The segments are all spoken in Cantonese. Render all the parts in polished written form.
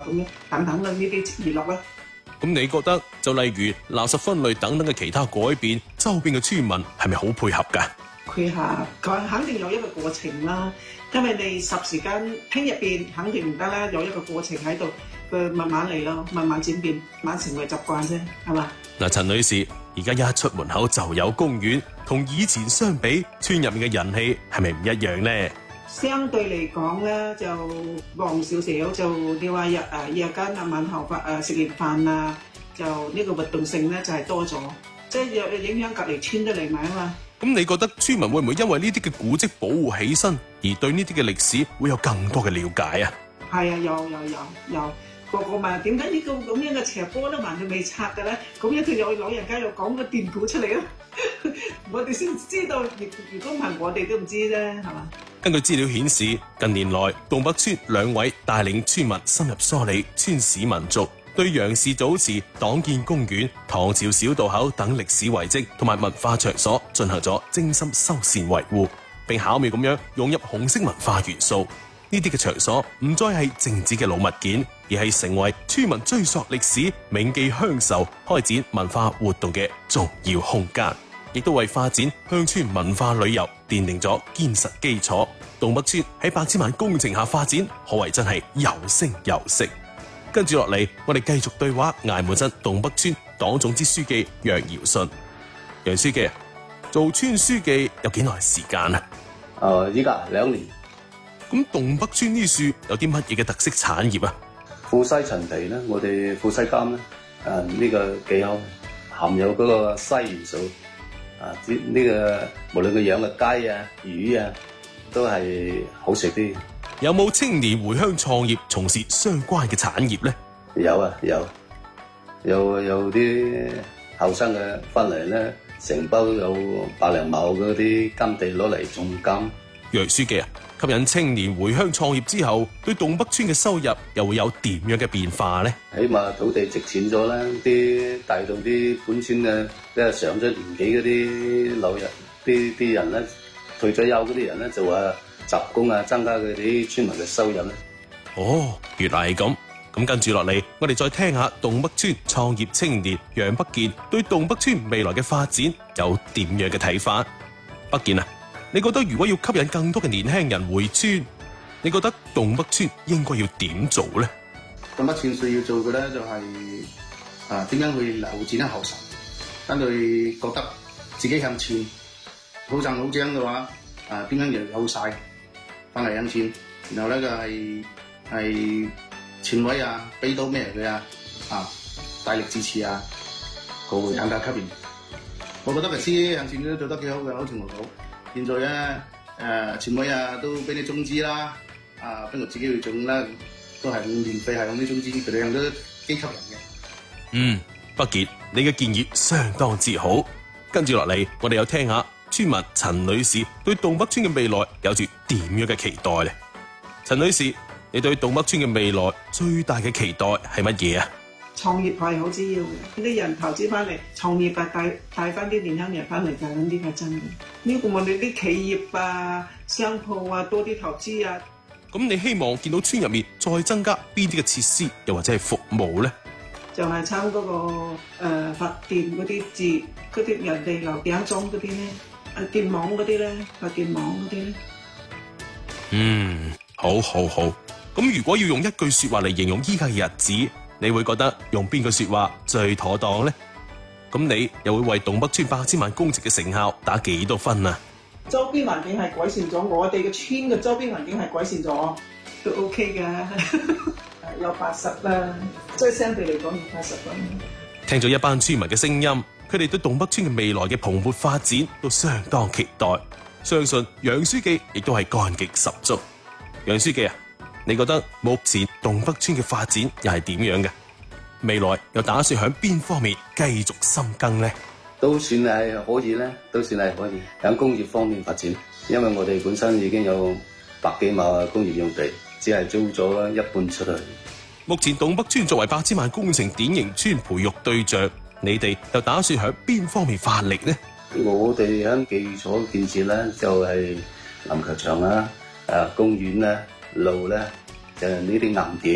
咁樣等等啦，呢啲娛樂啦。 咁你覺得就例如垃圾分類等等嘅其他改變，周邊嘅村民係咪好配合㗎？ 佢肯定有一個過程啦，因為你霎時間聽入邊肯定唔得啦，有一個過程喺度，佢慢慢嚟咯，慢慢轉變，慢慢成為習慣啫，係嘛？ 嗱，陳女士，而家一出門口就有公園，同以前相比，村入面嘅人氣係咪唔一樣呢？ 相對嚟講咧，就旺少少，就你話夜間啊、晚後食完飯啊，就呢個活動性咧就係多咗，即係有影響隔離村都嚟埋啊嘛。 咁你覺得村民會唔會因為呢啲嘅古蹟保護起身，而對呢啲嘅歷史會有更多嘅了解啊？係啊， 有。個個問點解呢個咁樣嘅斜坡都還係未拆嘅咧？咁一定有老人家又講個典故出嚟咯，我哋先知道。如果唔係我哋都唔知啫，係嘛？ 根據資料顯示，近年來洞北村2位帶領村民深入梳理村史民俗，對楊氏祖祠、黨建公園、唐朝小渡口等歷史遺跡同埋文化場所進行咗精心修繕維護，並巧妙咁樣融入紅色文化元素。呢啲嘅場所唔再係靜止嘅老物件，而係成為村民追溯歷史、銘記鄉愁、開展文化活動嘅重要空間，亦都為發展鄉村文化旅遊奠定咗堅實基礎。洞北村喺8千萬工程下發展，可謂真係有聲有色。跟住落嚟，我哋繼續對話崖門鎮洞北村黨總支書記楊堯信。楊書記，做村書記有幾耐時間啊？ 依家2年。 咁洞北村呢處有啲乜嘢嘅特色產業啊？ 富西陳皮咧，我哋富西柑咧，呢個幾好，含有嗰個硒元素，呢個無論佢養嘅雞啊、魚啊，都係好食啲。 有冇青年回鄉創業從事相關嘅產業咧？ 有啊，有啲後生嘅翻嚟咧，承包有100零畝嗰啲甘地攞嚟種柑。 楊書記啊，吸引青年回鄉創業之後，對洞北村嘅收入又會有點樣嘅變化咧？ 起碼土地值錢咗啦，啲帶動啲本村嘅即係上咗年紀嗰啲老人，啲人咧退咗休嗰啲人咧就話集工啊，增加佢哋啲村民嘅收入咧。 哦，原來係咁。咁跟住落嚟，我哋再聽下洞北村創業青年楊北健對洞北村未來嘅發展有點樣嘅睇法。北健啊，你覺得如果要吸引更多嘅年輕人回村，你覺得洞北村應該要點做咧？ 洞北村需要做嘅咧就係點樣去留住啲後生，等佢覺得自己向前，好賺好精嘅話，邊間又有晒翻嚟向前，然後咧就係前位啊，俾到咩佢大力支持啊，佢會更加吸引。我覺得個司向前都做得幾好嘅，好似我好。現在咧前位都俾你種資啦，不過自己去種啦，都係免費係用啲種資，佢哋樣都幾吸引嘅。 北傑，你嘅建議相當之好。跟住落嚟，我哋又聽下村民陳女士對洞北村嘅未來有住點樣嘅期待咧？陳女士，你對洞北村嘅未來最大嘅期待係乜嘢啊？ 創業係好主要嘅，啲人投資翻嚟創業帶翻啲年輕人翻嚟㗎，咁呢個真嘅。呢個我哋啲企業啊、商鋪啊多啲投資啊。 咁你希望見到村入面再增加邊啲嘅設施，又或者係服務咧？ 就係撐嗰個發電嗰啲人哋樓頂裝嗰啲咧，電網嗰啲咧，發電網嗰啲咧。 好。咁如果要用一句說話嚟形容依家嘅日子，你會覺得用邊句說話最妥當咧？咁你又會為洞北村8千萬工程嘅成效打幾多分啊？ 周邊環境係改善咗，我哋嘅村嘅周邊環境係改善咗，都 OK 嘅，有80啦，即係相對嚟講有80分。 聽咗一班村民嘅聲音，佢哋對洞北村嘅未來嘅蓬勃發展都相當期待，相信楊書記亦都係幹勁十足。楊書記啊，你覺得目前洞北村嘅發展又係點樣嘅？未來又打算響邊方面繼續深耕呢？ 都算係可以咧，喺工業方面發展，因為我哋本身已經有100幾畝工業用地，只係租咗一半出去。 目前洞北村作為8千萬工程典型村培育對象，你哋又打算響邊方面發力呢？ 我哋喺基礎建設咧，就係籃球場啦、公園啦、路咧，就係呢啲硬件。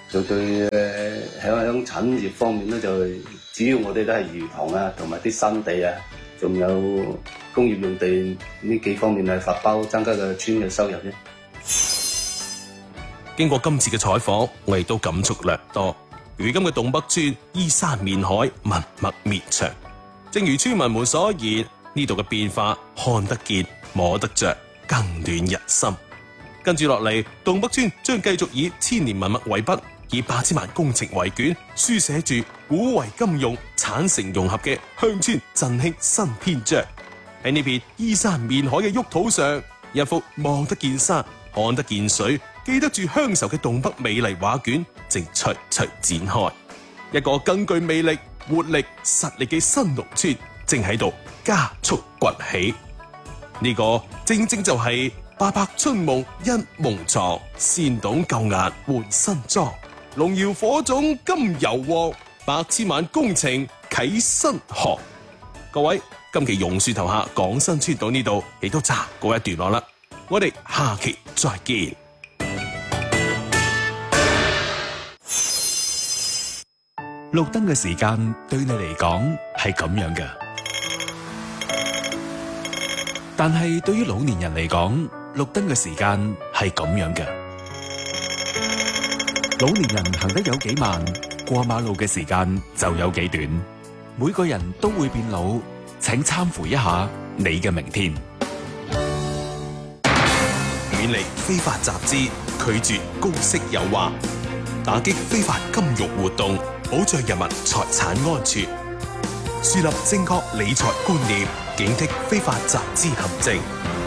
就對響產業方面咧，就主要我哋都係魚塘啊，同埋啲山地啊，仲有工業用地呢幾方面係發包增加個村嘅收入啫。 經過今次嘅採訪，我亦都感觸略多。如今嘅洞北村依山面海，文脈綿長。正如村民們所言，呢度嘅變化看得見、摸得着，更暖人心。跟住落嚟，洞北村將繼續以千年文脈為筆，以8千萬工程為卷，書寫住古為今用、產城融合嘅鄉村振興新篇章。喺呢片依山面海嘅沃土上，一幅望得見山、看得見水、記得住鄉愁嘅洞北美麗畫卷正徐徐展開。一個更具魅力、活力、實力嘅新農村正喺度加速崛起。呢個正正就係800春夢一夢藏，先懂舊顏換新裝。龍窯火種今猶旺，8千萬工程啟新航。各位，今期榕樹頭下講新村到呢度，亦都暫告一段落啦。我哋下期再見。 綠燈嘅時間對你嚟講係咁樣嘅，但係對於老年人嚟講，綠燈嘅時間係咁樣嘅。老年人行得有幾慢，過馬路嘅時間就有幾短。每個人都會變老，請參乎一下你嘅明天。 遠離非法集資，拒絕高息誘惑，打擊非法金融活動，保障人民財產安全，樹立正確理財觀念，警惕非法集資陷阱。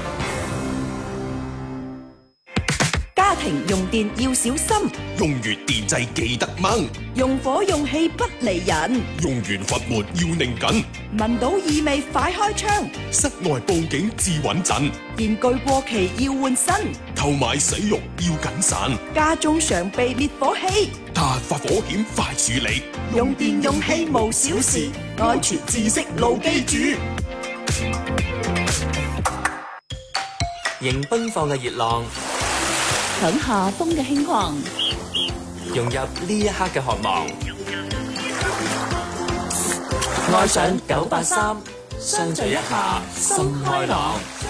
家庭用電要小心， 用完電掣記得掹， 用火用氣不離人， 用完閥門要擰緊， 聞到異味快開窗， 室外報警至穩陣， 電具過期要換新， 購買使用要謹慎， 家中常備滅火器， 突發火險快處理， 用電用氣無小事，安全知識牢記住。 迎奔放嘅熱浪， 等夏風嘅輕狂， 融入呢一刻嘅渴望，愛上983，相聚一下心開朗。